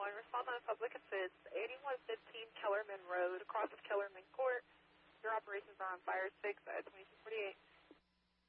calling. Respond on public assist, 8115 Kellerman Road, across of Kellerman Court. Your operations are on fire 6 at 2248.